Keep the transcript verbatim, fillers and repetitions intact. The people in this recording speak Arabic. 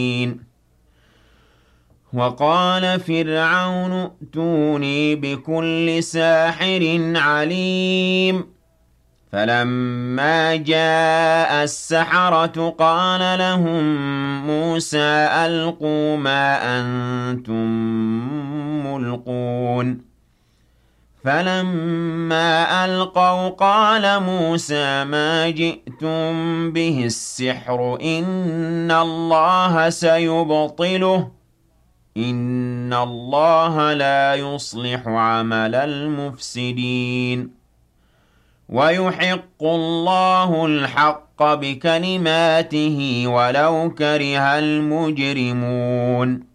وقال فرعون ائتوني بكل ساحر عليم فلما جاء السحرة قال لهم موسى ألقوا ما أنتم ملقون فلما ألقوا قال موسى ما جئتم به السحر إن الله سيبطله إن الله لا يصلح عمل المفسدين ويحق الله الحق بكلماته ولو كره المجرمون